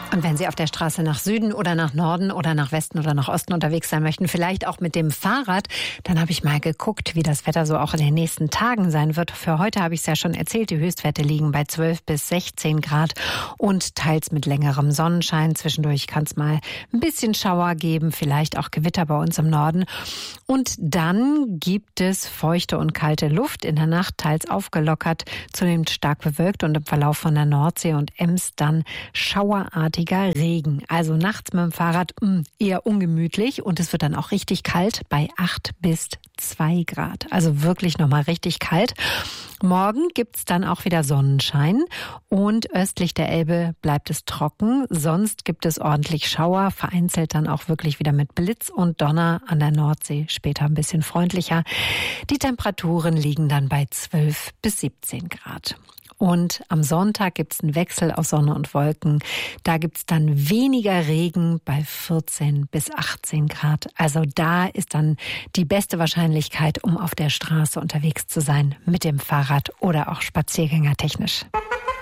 Und wenn Sie auf der Straße nach Süden oder nach Norden oder nach Westen oder nach Osten unterwegs sein möchten, vielleicht auch mit dem Fahrrad, dann habe ich mal geguckt, wie das Wetter so auch in den nächsten Tagen sein wird. Für heute habe ich es ja schon erzählt, die Höchstwerte liegen bei 12 bis 16 Grad und teils mit längerem Sonnenschein. Zwischendurch kann es mal ein bisschen Schauer geben, vielleicht auch Gewitter bei uns im Norden. Und dann gibt es feuchte und kalte Luft, in der Nacht teils aufgelockert, zunehmend stark bewölkt und im Verlauf von der Nordsee und Ems dann schauerartiger Regen. Also nachts mit dem Fahrrad eher ungemütlich und es wird dann auch richtig kalt bei 8 bis 2 Grad. Also wirklich nochmal richtig kalt. Morgen gibt's dann auch wieder Sonnenschein und östlich der Elbe bleibt es trocken. Sonst gibt es ordentlich Schauer, vereinzelt dann auch wirklich wieder mit Blitz und Donner, an der Nordsee später ein bisschen freundlicher. Die Temperaturen liegen dann bei 12 bis 17 Grad. Und am Sonntag gibt's einen Wechsel aus Sonne und Wolken. Da gibt's dann weniger Regen bei 14 bis 18 Grad. Also da ist dann die beste Wahrscheinlichkeit, um auf der Straße unterwegs zu sein mit dem Fahrrad oder auch spaziergängertechnisch.